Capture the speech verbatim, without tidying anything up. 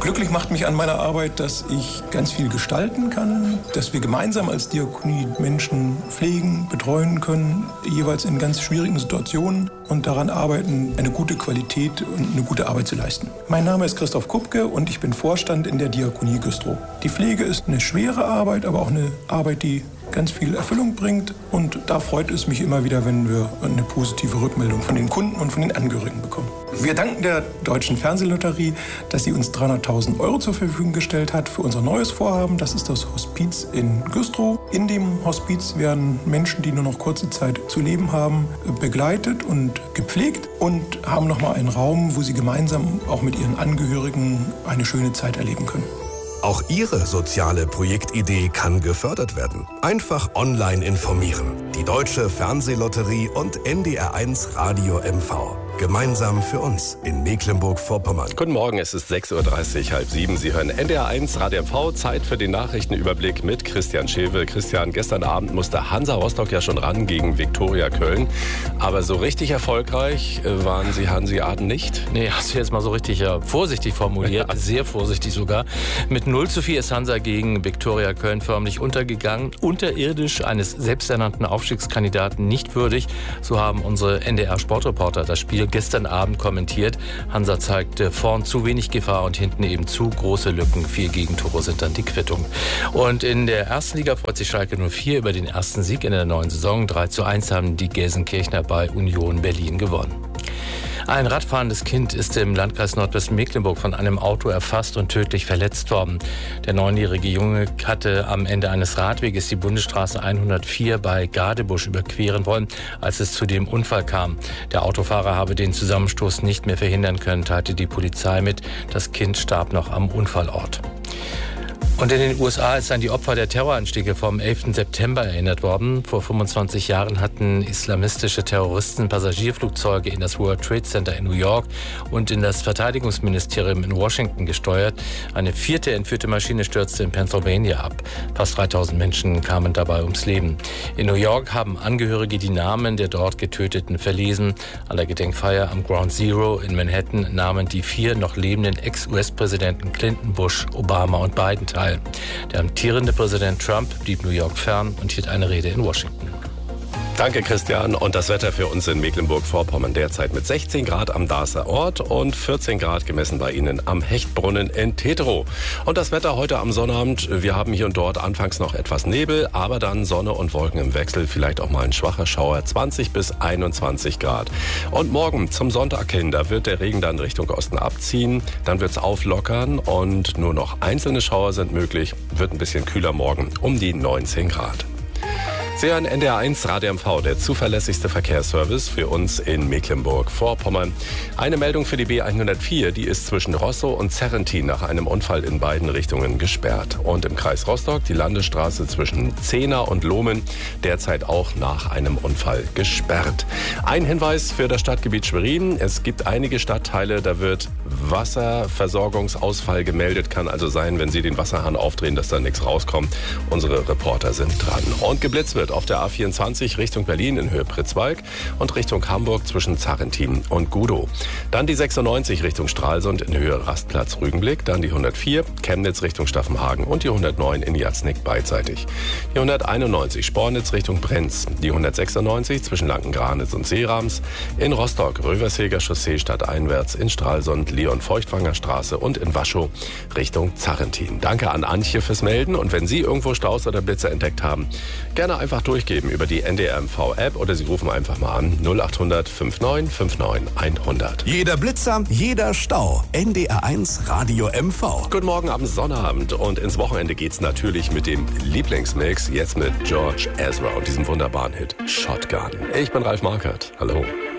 Glücklich macht mich an meiner Arbeit, dass ich ganz viel gestalten kann, dass wir gemeinsam als Diakonie Menschen pflegen, betreuen können, jeweils in ganz schwierigen Situationen und daran arbeiten, eine gute Qualität und eine gute Arbeit zu leisten. Mein Name ist Christoph Kupke und ich bin Vorstand in der Diakonie Güstrow. Die Pflege ist eine schwere Arbeit, aber auch eine Arbeit, die ganz viel Erfüllung bringt. Und da freut es mich immer wieder, wenn wir eine positive Rückmeldung von den Kunden und von den Angehörigen bekommen. Wir danken der Deutschen Fernsehlotterie, dass sie uns dreihunderttausend Euro zur Verfügung gestellt hat für unser neues Vorhaben. Das ist das Hospiz in Güstrow. In dem Hospiz werden Menschen, die nur noch kurze Zeit zu leben haben, begleitet und gepflegt und haben nochmal einen Raum, wo sie gemeinsam auch mit ihren Angehörigen eine schöne Zeit erleben können. Auch Ihre soziale Projektidee kann gefördert werden. Einfach online informieren. Die Deutsche Fernsehlotterie und N D R eins Radio M V. Gemeinsam für uns in Mecklenburg-Vorpommern. Guten Morgen, es ist sechs Uhr dreißig, halb sieben. Sie hören N D R eins Radio M V. Zeit für den Nachrichtenüberblick mit Christian Schewe. Christian, gestern Abend musste Hansa Rostock ja schon ran gegen Viktoria Köln. Aber so richtig erfolgreich waren Sie Hanseaten nicht? Nee, hast du jetzt mal so richtig ja, vorsichtig formuliert. Ja. Sehr vorsichtig sogar. Mit null zu vier ist Hansa gegen Viktoria Köln förmlich untergegangen. Unterirdisch, eines selbsternannten Aufstiegskandidaten nicht würdig. So haben unsere N D R-Sportreporter das Spiel gestern Abend kommentiert. Hansa zeigte vorn zu wenig Gefahr und hinten eben zu große Lücken. Vier Gegentore sind dann die Quittung. Und in der ersten Liga freut sich Schalke null vier über den ersten Sieg in der neuen Saison. drei zu eins haben die Gelsenkirchner bei Union Berlin gewonnen. Ein radfahrendes Kind ist im Landkreis Nordwestmecklenburg von einem Auto erfasst und tödlich verletzt worden. Der neunjährige Junge hatte am Ende eines Radweges die Bundesstraße hundertvier bei Gadebusch überqueren wollen, als es zu dem Unfall kam. Der Autofahrer habe den Zusammenstoß nicht mehr verhindern können, teilte die Polizei mit. Das Kind starb noch am Unfallort. Und in den U S A ist an die Opfer der Terroranschläge vom elften September erinnert worden. Vor fünfundzwanzig Jahren hatten islamistische Terroristen Passagierflugzeuge in das World Trade Center in New York und in das Verteidigungsministerium in Washington gesteuert. Eine vierte entführte Maschine stürzte in Pennsylvania ab. Fast dreitausend Menschen kamen dabei ums Leben. In New York haben Angehörige die Namen der dort Getöteten verlesen. An der Gedenkfeier am Ground Zero in Manhattan nahmen die vier noch lebenden Ex-U S-Präsidenten Clinton, Bush, Obama und Biden teil. Der amtierende Präsident Trump blieb New York fern und hielt eine Rede in Washington. Danke, Christian. Und das Wetter für uns in Mecklenburg-Vorpommern derzeit mit sechzehn Grad am Darßer Ort und vierzehn Grad gemessen bei Ihnen am Hechtbrunnen in Teterow. Und das Wetter heute am Sonnabend, wir haben hier und dort anfangs noch etwas Nebel, aber dann Sonne und Wolken im Wechsel, vielleicht auch mal ein schwacher Schauer, zwanzig bis einundzwanzig Grad. Und morgen zum Sonntag hin, da wird der Regen dann Richtung Osten abziehen, dann wird es auflockern und nur noch einzelne Schauer sind möglich, wird ein bisschen kühler morgen, um die neunzehn Grad. Sie hören N D R eins Radio M V, der zuverlässigste Verkehrsservice für uns in Mecklenburg-Vorpommern. Eine Meldung für die B hundertvier, die ist zwischen Rostow und Zerrentin nach einem Unfall in beiden Richtungen gesperrt. Und im Kreis Rostock die Landesstraße zwischen Zehna und Lohmen derzeit auch nach einem Unfall gesperrt. Ein Hinweis für das Stadtgebiet Schwerin. Es gibt einige Stadtteile, da wird Wasserversorgungsausfall gemeldet. Kann also sein, wenn Sie den Wasserhahn aufdrehen, dass da nichts rauskommt. Unsere Reporter sind dran. Und geblitzt wird auf der A vierundzwanzig Richtung Berlin in Höhe Pritzwalk und Richtung Hamburg zwischen Zerrentin und Gudow. Dann die sechsundneunzig Richtung Stralsund in Höhe Rastplatz Rügenblick, dann die hundertvier Chemnitz Richtung Staffenhagen und die hundertneun in Jatznick beidseitig. Die hunderteinundneunzig Spornitz Richtung Brenz, die hundertsechsundneunzig zwischen Lanken-Granitz und Seerams, in Rostock Röversheger Chaussee stadteinwärts, in Stralsund Leon-Feuchtwanger Straße und in Waschow Richtung Zerrentin. Danke an Antje fürs Melden und wenn Sie irgendwo Staus oder Blitze entdeckt haben, gerne einfach durchgeben über die N D R M V App oder Sie rufen einfach mal an null acht hundert neunundfünfzig neunundfünfzig hundert. Jeder Blitzer, jeder Stau. N D R eins Radio M V. Guten Morgen am Sonnabend und ins Wochenende geht's natürlich mit dem Lieblingsmix, jetzt mit George Ezra und diesem wunderbaren Hit Shotgun. Ich bin Ralf Markert. Hallo.